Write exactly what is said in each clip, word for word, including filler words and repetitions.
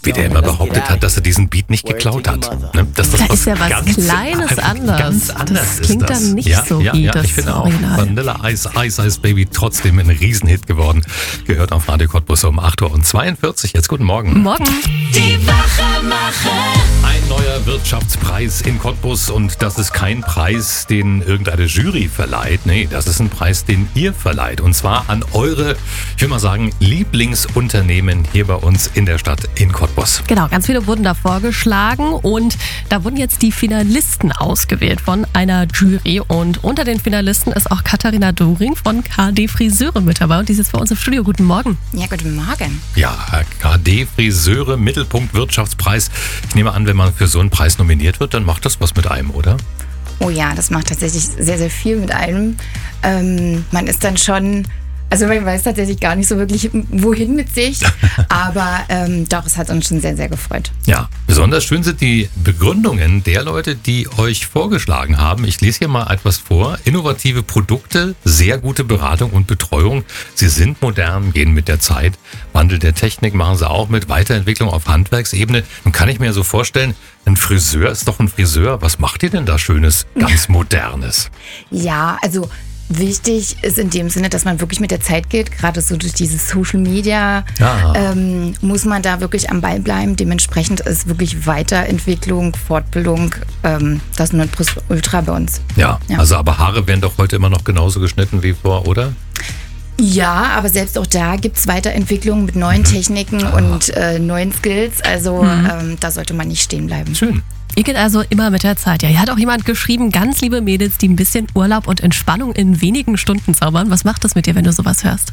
wie der immer behauptet hat, dass er diesen Beat nicht geklaut hat. Ne? Dass das Da was ist ja was ganz, Kleines anders. Ganz anders Das klingt ist das. dann nicht ja, so ja, wie ja, das ich finde auch. Original. Vanilla Ice, Ice Ice Baby, trotzdem ein Riesenhit geworden. Gehört auf Radio Cottbus um acht Uhr zweiundvierzig. Jetzt guten Morgen. Morgen. Die Wachemacher. Ein neuer Wirtschaftspreis in Cottbus und das ist kein Preis, den irgendeine Jury verleiht. Nee, das ist ein Preis, den ihr verleiht. Und zwar an eure, ich will mal sagen, Lieblingsunternehmen hier bei uns in der Stadt in Cottbus. Genau, ganz viele wurden da vorgeschlagen und da wurden jetzt die Finalisten ausgewählt von einer Jury. Und unter den Finalisten ist auch Katharina Doring von K D Friseure mit dabei und die sitzt bei uns im Studio. Guten Morgen. Ja, guten Morgen. Ja, K D Friseure, Mittelpunkt Wirtschaftspreis. Ich nehme an, wenn man für so einen Preis nominiert wird, dann macht das was mit einem, oder? Oh ja, das macht tatsächlich sehr, sehr viel mit einem. Ähm, man ist dann schon, also man weiß tatsächlich gar nicht so wirklich, wohin mit sich. Aber ähm, doch, es hat uns schon sehr, sehr gefreut. Ja, besonders schön sind die Begründungen der Leute, die euch vorgeschlagen haben. Ich lese hier mal etwas vor. Innovative Produkte, sehr gute Beratung und Betreuung. Sie sind modern, gehen mit der Zeit. Wandel der Technik machen sie auch mit. Weiterentwicklung auf Handwerksebene. Nun kann ich mir so vorstellen, ein Friseur ist doch ein Friseur. Was macht ihr denn da Schönes, ganz Modernes? Ja, also wichtig ist in dem Sinne, dass man wirklich mit der Zeit geht. Gerade so durch dieses Social Media Ja. ähm, muss man da wirklich am Ball bleiben. Dementsprechend ist wirklich Weiterentwicklung, Fortbildung ähm, das Nonplusultra bei uns. Ja, Ja. also aber Haare werden doch heute immer noch genauso geschnitten wie vor, oder? Ja, aber selbst auch da gibt es Weiterentwicklungen mit neuen Techniken und äh, neuen Skills. Also ähm, da sollte man nicht stehen bleiben. Schön. Ihr geht also immer mit der Zeit. Ja, hier hat auch jemand geschrieben, ganz liebe Mädels, die ein bisschen Urlaub und Entspannung in wenigen Stunden zaubern. Was macht das mit dir, wenn du sowas hörst?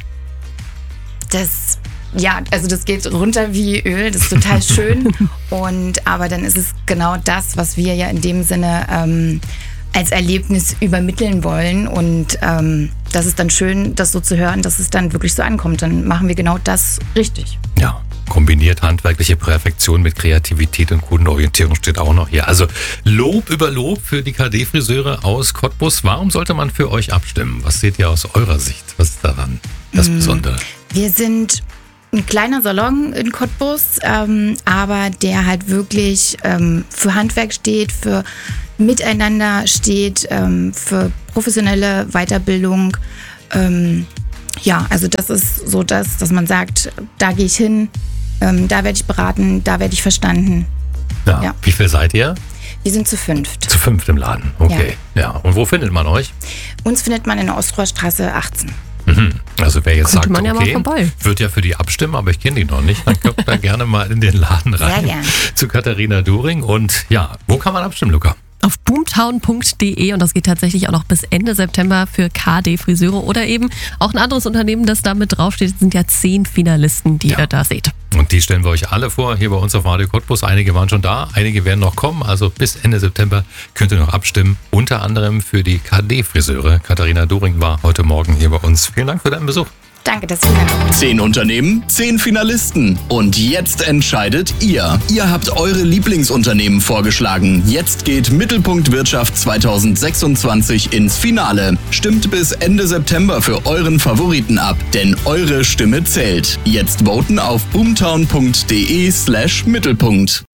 Das, ja, also das geht runter wie Öl. Das ist total schön. Und aber dann ist es genau das, was wir ja in dem Sinne ähm, als Erlebnis übermitteln wollen. Und ähm, das ist dann schön, das so zu hören, dass es dann wirklich so ankommt. Dann machen wir genau das richtig. Ja, kombiniert handwerkliche Perfektion mit Kreativität und Kundenorientierung steht auch noch hier. Also Lob über Lob für die K D-Friseure aus Cottbus. Warum sollte man für euch abstimmen? Was seht ihr aus eurer Sicht? Was ist daran das Besondere? Wir sind ein kleiner Salon in Cottbus, ähm, aber der halt wirklich ähm, für Handwerk steht, für Miteinander steht, ähm, für professionelle Weiterbildung. Ähm, ja, also das ist so das, dass man sagt, da gehe ich hin, ähm, da werde ich beraten, da werde ich verstanden. Ja. Ja. Wie viel seid ihr? Wir sind zu fünft. Zu fünft im Laden. Okay. Ja. Und wo findet man euch? Uns findet man in der Ostroerstraße achtzehn. Mhm. Also wer jetzt Könnte sagt, man ja mal okay, vorbei. wird ja für die abstimmen, aber ich kenne die noch nicht, dann kommt da gerne mal in den Laden rein. Sehr gern. Zu Katharina Doring. Und ja, wo kann man abstimmen, Luca? Auf boomtown punkt de und das geht tatsächlich auch noch bis Ende September für K D Friseure oder eben auch ein anderes Unternehmen, das da mit draufsteht. Es sind ja zehn Finalisten, die Ja. ihr da seht. Und die stellen wir euch alle vor, hier bei uns auf Radio Cottbus. Einige waren schon da, einige werden noch kommen. Also bis Ende September könnt ihr noch abstimmen. Unter anderem für die K D-Friseure. Katharina Doring war heute Morgen hier bei uns. Vielen Dank für deinen Besuch. Danke, dass ihr da wart. Zehn Unternehmen, zehn Finalisten. Und jetzt entscheidet ihr. Ihr habt eure Lieblingsunternehmen vorgeschlagen. Jetzt geht Mittelpunkt Wirtschaft zwanzig sechsundzwanzig ins Finale. Stimmt bis Ende September für euren Favoriten ab, denn eure Stimme zählt. Jetzt voten auf boomtown punkt de slash Mittelpunkt.